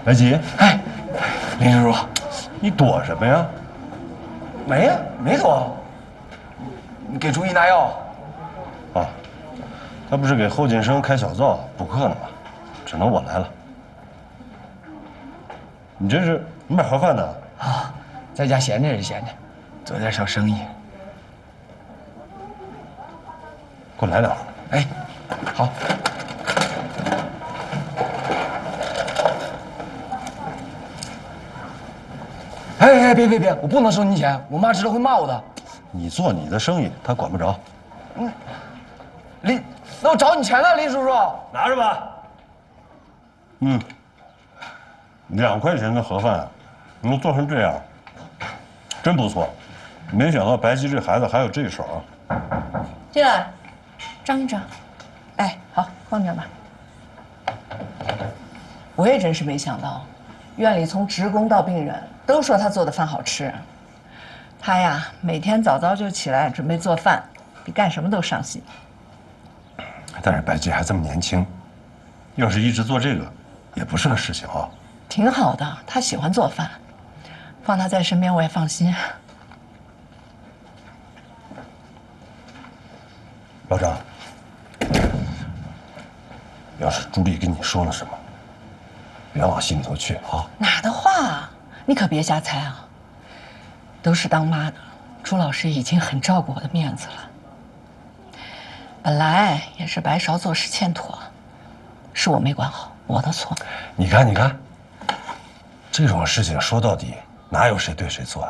白吉， 哎，林叔叔， 你躲什么呀？ 没呀，没躲。你给朱毅拿药。 啊，他不是给后进生开小灶补课呢吗？只能我来了。你这是买盒饭呢？ 啊，在家闲着是闲着，做点小生意。 给我来两盒。 哎，好。哎，别，我不能收你钱，我妈知道会骂我的。 你做你的生意，他管不着。 那我找你钱了，林叔叔。 拿着吧。2块钱的盒饭啊，能做成这样，真不错。没想到白吉这孩子还有这手啊。 进来，张营长。哎，好，放这儿吧。我也真是没想到，院里从职工到病人都说他做的饭好吃。他呀，每天早早就起来准备做饭，比干什么都上心。 但是白吉还这么年轻，要是一直做这个，也不是个事情啊。 挺好的，他喜欢做饭，放他在身边我也放心。 老张，要是朱莉跟你说了什么，别往心里头去啊。 哪的话，你可别瞎猜啊。都是当妈的，朱老师已经很照顾我的面子了。本来也是白勺做事欠妥，是我没管好，我的错。 你看，这种事情说到底，哪有谁对谁错啊？